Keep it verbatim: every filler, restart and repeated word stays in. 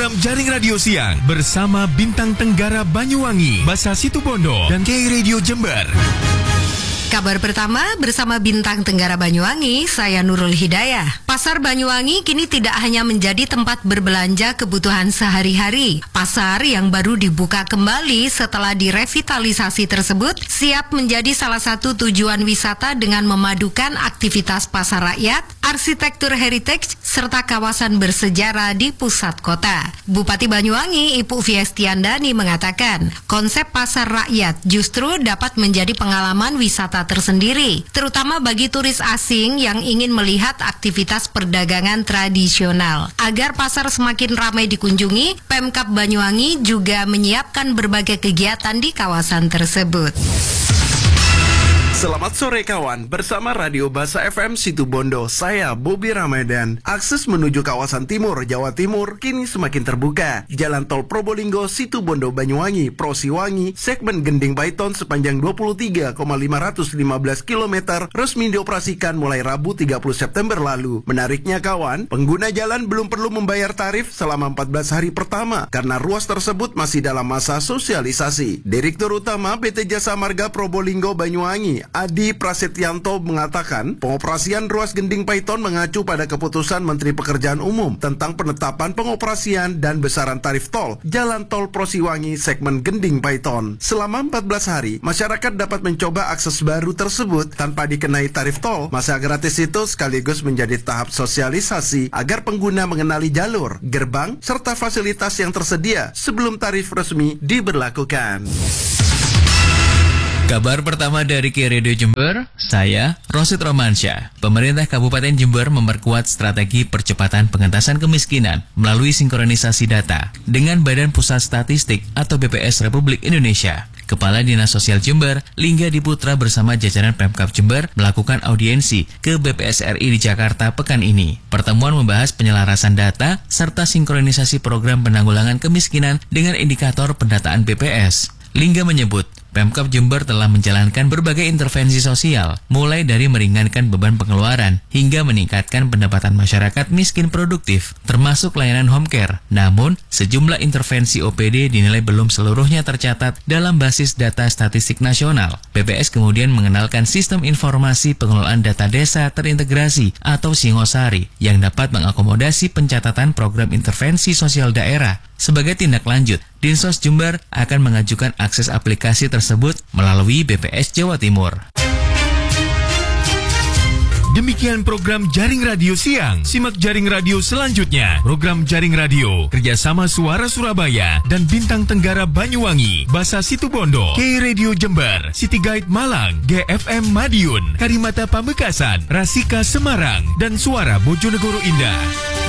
program Jaring Radio Siang bersama Bintang Tenggara Banyuwangi, Basa Situbondo, dan K Radio Jember. Kabar pertama bersama Bintang Tenggara Banyuwangi, saya Nurul Hidayah. Pasar Banyuwangi kini tidak hanya menjadi tempat berbelanja kebutuhan sehari-hari. Pasar yang baru dibuka kembali setelah direvitalisasi tersebut siap menjadi salah satu tujuan wisata dengan memadukan aktivitas pasar rakyat, arsitektur heritage, serta kawasan bersejarah di pusat kota. Bupati Banyuwangi, Ibu Fiestiandani mengatakan, konsep pasar rakyat justru dapat menjadi pengalaman wisata tersendiri, terutama bagi turis asing yang ingin melihat aktivitas perdagangan tradisional. Agar pasar semakin ramai dikunjungi, Pemkab Banyuwangi juga menyiapkan berbagai kegiatan di kawasan tersebut. Selamat sore kawan, bersama Radio Basa F M Situbondo, saya Bobi Ramadan. Akses menuju kawasan timur Jawa Timur kini semakin terbuka. Jalan tol Probolinggo Situbondo Banyuwangi Prosiwangi segmen Gending Paiton sepanjang dua puluh tiga koma lima lima belas kilometer resmi dioperasikan mulai Rabu tiga puluh September lalu. Menariknya kawan, pengguna jalan belum perlu membayar tarif selama empat belas hari pertama karena ruas tersebut masih dalam masa sosialisasi. Direktur Utama P T Jasa Marga Probolinggo Banyuwangi Adi Prasetyanto mengatakan pengoperasian ruas Gending Paiton mengacu pada keputusan Menteri Pekerjaan Umum tentang penetapan pengoperasian dan besaran tarif tol Jalan Tol Prosiwangi segmen Gending Paiton. Selama empat belas hari, masyarakat dapat mencoba akses baru tersebut tanpa dikenai tarif tol. Masa gratis itu sekaligus menjadi tahap sosialisasi agar pengguna mengenali jalur, gerbang, serta fasilitas yang tersedia sebelum tarif resmi diberlakukan. Kabar pertama dari K Radio Jember, saya Rosid Romansyah. Pemerintah Kabupaten Jember memperkuat strategi percepatan pengentasan kemiskinan melalui sinkronisasi data dengan Badan Pusat Statistik atau B P S Republik Indonesia. Kepala Dinas Sosial Jember, Lingga Diputra bersama jajaran Pemkab Jember melakukan audiensi ke B P S R I di Jakarta pekan ini. Pertemuan membahas penyelarasan data serta sinkronisasi program penanggulangan kemiskinan dengan indikator pendataan B P S. Lingga menyebut, Pemkab Jember telah menjalankan berbagai intervensi sosial, mulai dari meringankan beban pengeluaran hingga meningkatkan pendapatan masyarakat miskin produktif, termasuk layanan home care. Namun, sejumlah intervensi O P D dinilai belum seluruhnya tercatat dalam basis data statistik nasional. B P S kemudian mengenalkan sistem informasi pengelolaan data desa terintegrasi atau Singosari yang dapat mengakomodasi pencatatan program intervensi sosial daerah. Sebagai tindak lanjut, Dinsos Jember akan mengajukan akses aplikasi tersebut melalui B P S Jawa Timur. Demikian program Jaring Radio Siang. Simak Jaring Radio selanjutnya. Program Jaring Radio kerjasama Suara Surabaya dan Bintang Tenggara Banyuwangi, Basa Situbondo, K Radio Jember, City Guide Malang, G F M Madiun, Karimata Pamekasan, Rasika Semarang, dan Suara Bojonegoro Indah.